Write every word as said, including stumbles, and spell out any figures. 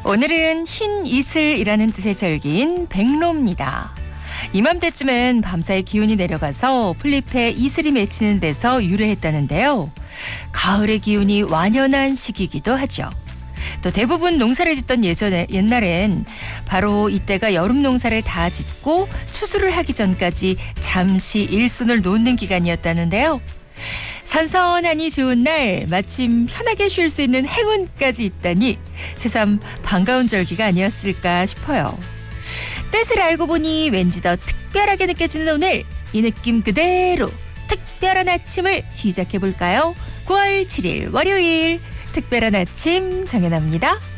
오늘은 흰 이슬이라는 뜻의 절기인 백로입니다. 이맘때쯤엔 밤사이 기온이 내려가서 풀잎에 이슬이 맺히는 데서 유래했다는데요. 가을의 기운이 완연한 시기이기도 하죠. 또 대부분 농사를 짓던 예전에 옛날엔 바로 이때가 여름 농사를 다 짓고 추수를 하기 전까지 잠시 일손을 놓는 기간이었다는데요. 선선하니 좋은 날 마침 편하게 쉴 수 있는 행운까지 있다니 새삼 반가운 절기가 아니었을까 싶어요. 뜻을 알고 보니 왠지 더 특별하게 느껴지는 오늘, 이 느낌 그대로 특별한 아침을 시작해볼까요? 구월 칠일 월요일 특별한 아침 정연아입니다.